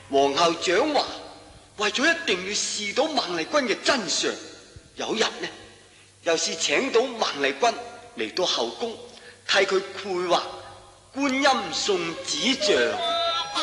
皇后蔣華為咗一定要試到孟麗君嘅真相，有日呢，又是請到孟麗君嚟到後宮替佢繪畫觀音送紙像。